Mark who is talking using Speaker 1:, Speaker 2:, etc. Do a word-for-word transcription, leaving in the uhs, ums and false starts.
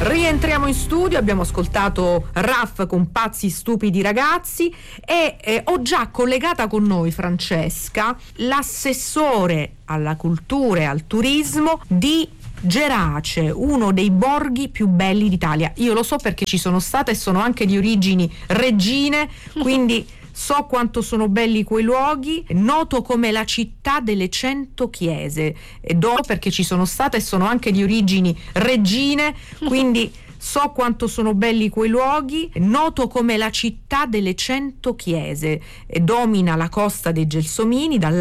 Speaker 1: Rientriamo in studio, abbiamo ascoltato Raff con Pazzi Stupidi Ragazzi e eh, ho già collegata con noi Francesca, l'assessore alla cultura e al turismo di Gerace, uno dei borghi più belli d'Italia. Io lo so perché ci sono stata e sono anche di origini reggine, quindi so quanto sono belli quei luoghi, noto come la città delle cento chiese, e do perché ci sono stata e sono anche di origini reggine, quindi so quanto sono belli quei luoghi, noto come la città delle cento chiese, e domina la costa dei Gelsomini, dal